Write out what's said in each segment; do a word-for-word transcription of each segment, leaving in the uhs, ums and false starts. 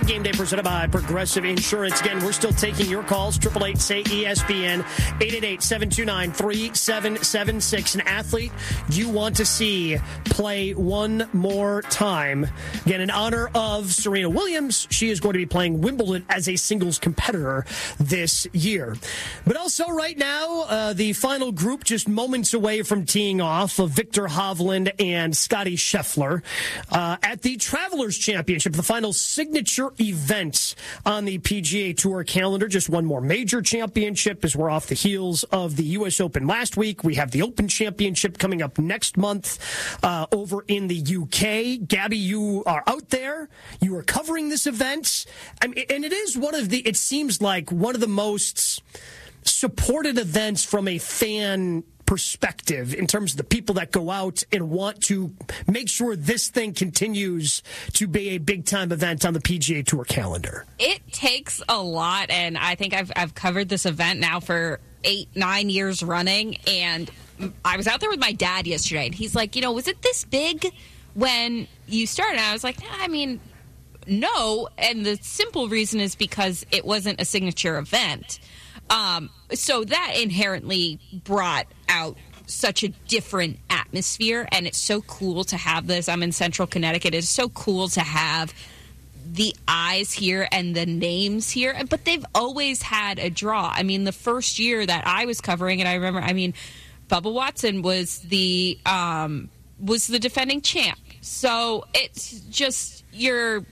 Game day presented by Progressive Insurance. Again, we're still taking your calls. eight eight eight, S A Y, E S P N, eight eight eight, seven two nine, three seven seven six. An athlete you want to see play one more time. Again, in honor of Serena Williams, she is going to be playing Wimbledon as a singles competitor this year. But also right now, uh, the final group just moments away from teeing off of Viktor Hovland and Scottie Scheffler uh, at the Travelers Championship, the final signature event on the P G A Tour calendar. Just one more major championship as we're off the heels of the U S Open last week. We have the Open Championship coming up next month uh, over in the U K. Gabby, you are out there. You are covering this event. I mean, and it is one of the, it seems like one of the most supported events from a fan perspective in terms of the people that go out and want to make sure this thing continues to be a big-time event on the P G A Tour calendar. It takes a lot, and I think I've I've covered this event now for eight, nine years running, and I was out there with my dad yesterday, and he's like, you know, was it this big when you started? And I was like, I mean, no, and the simple reason is because it wasn't a signature event. Um, so that inherently brought out such a different atmosphere, and it's so cool to have this. I'm in Central Connecticut. It's so cool to have the eyes here and the names here, but they've always had a draw. I mean, the first year that I was covering it, I remember, I mean, Bubba Watson was the, um, was the defending champ. So it's just, you're,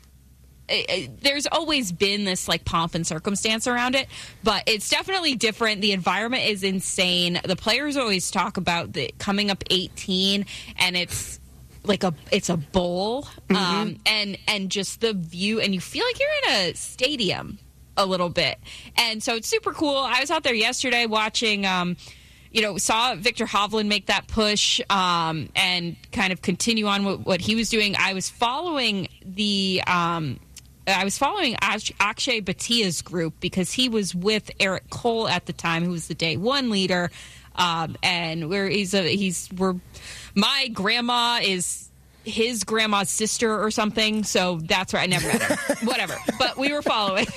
there's always been this like pomp and circumstance around it, but it's definitely different. The environment is insane. The players always talk about the coming up eighteen, and it's like a it's a bowl, mm-hmm. um, and and just the view, and you feel like you're in a stadium a little bit, and so it's super cool. I was out there yesterday watching. Um, You know, saw Viktor Hovland make that push um, and kind of continue on with what he was doing. I was following the. Um, I was following Akshay Bhatia's group because he was with Eric Cole at the time, who was the day one leader, um, and where he's a he's we're my grandma is his grandma's sister or something, so that's where I never met him. Whatever, but we were following,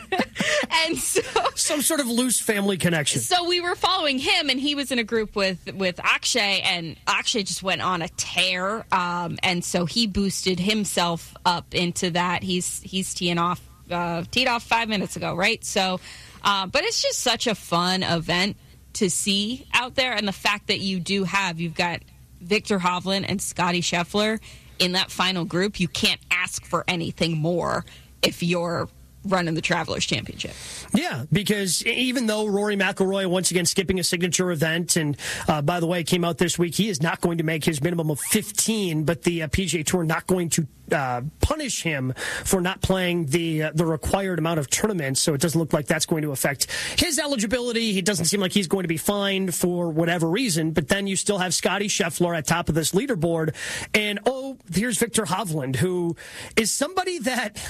and so some sort of loose family connection. So we were following him, and he was in a group with with Akshay, and Akshay just went on a tear, um, and so he boosted himself up into that. He's he's teeing off, uh, teed off five minutes ago, right? So, uh, but it's just such a fun event to see out there, and the fact that you do have you've got Viktor Hovland and Scottie Scheffler in that final group, you can't ask for anything more if you're running the Travelers Championship. Yeah, because even though Rory McIlroy once again skipping a signature event, and uh, by the way, came out this week, he is not going to make his minimum of fifteen, but the uh, P G A Tour not going to uh, punish him for not playing the uh, the required amount of tournaments, so it doesn't look like that's going to affect his eligibility. It doesn't seem like he's going to be fined for whatever reason, but then you still have Scottie Scheffler at top of this leaderboard, and oh, here's Viktor Hovland, who is somebody that,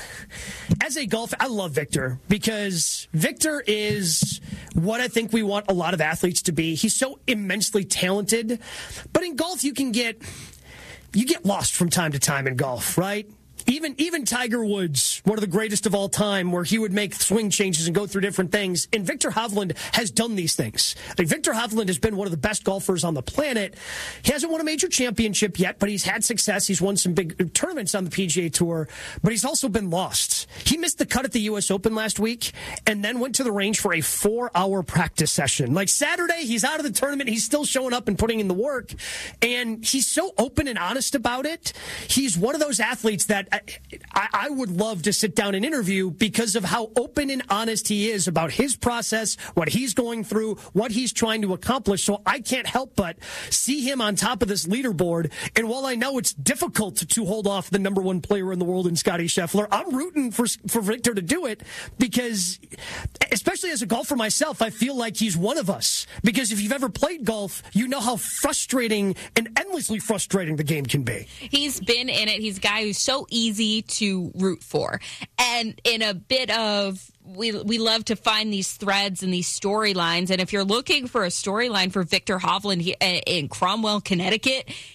as a golfer, I love Viktor because Viktor is what I think we want a lot of athletes to be. He's so immensely talented, but in golf you can get you get lost from time to time in golf, right? Even even Tiger Woods, one of the greatest of all time, where he would make swing changes and go through different things. And Viktor Hovland has done these things. Like, Viktor Hovland has been one of the best golfers on the planet. He hasn't won a major championship yet, but he's had success. He's won some big tournaments on the P G A Tour, but he's also been lost. He missed the cut at the U S Open last week and then went to the range for a four-hour practice session. Like Saturday, he's out of the tournament. He's still showing up and putting in the work, and he's so open and honest about it. He's one of those athletes that I, I would love to sit down and interview because of how open and honest he is about his process, what he's going through, what he's trying to accomplish. So I can't help but see him on top of this leaderboard. And while I know it's difficult to hold off the number one player in the world in Scottie Scheffler, I'm rooting for, for Viktor to do it because, especially as a golfer myself, I feel like he's one of us. Because if you've ever played golf, you know how frustrating and endlessly frustrating the game can be. He's been in it. He's a guy who's so easy to root for. And in a bit of, we we love to find these threads and these storylines. And if you're looking for a storyline for Viktor Hovland in Cromwell, Connecticut,